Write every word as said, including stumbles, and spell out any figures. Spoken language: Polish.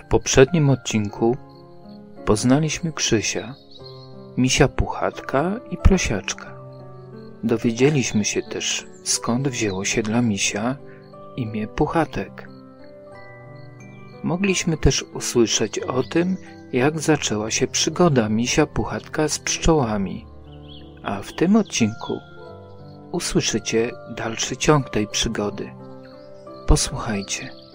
poprzednim odcinku poznaliśmy Krzysia, misia Puchatka i Prosiaczka. Dowiedzieliśmy się też, skąd wzięło się dla misia imię Puchatek. Mogliśmy też usłyszeć o tym, jak zaczęła się przygoda misia Puchatka z pszczołami, a w tym odcinku usłyszycie dalszy ciąg tej przygody. Posłuchajcie.